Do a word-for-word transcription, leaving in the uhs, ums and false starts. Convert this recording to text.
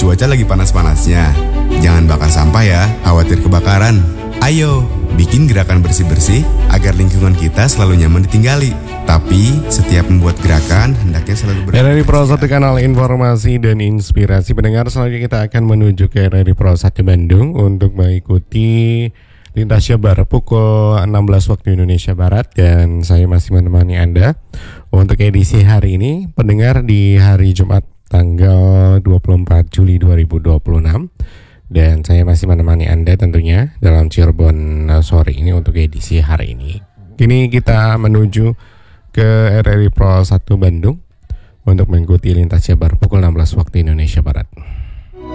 cuaca lagi panas-panasnya. Jangan bakar sampah ya, khawatir kebakaran. Ayo, bikin gerakan bersih-bersih agar lingkungan kita selalu nyaman ditinggali. Tapi, setiap membuat gerakan hendaknya selalu ber- R R I Pro satu kanal informasi dan inspirasi. Pendengar, selanjutnya kita akan menuju ke R R I Pro satu Bandung untuk mengikuti Lintas Jabar pukul enam belas waktu Indonesia Barat. Dan saya masih menemani Anda untuk edisi hari ini. Pendengar, di hari Jumat tanggal dua puluh empat Juli dua ribu dua puluh enam. Dan saya masih menemani Anda tentunya dalam Cirebon sore ini untuk edisi hari ini. Kini kita menuju ke R R I Pro satu Bandung untuk mengikuti Lintas Jabar pukul enam belas waktu Indonesia Barat.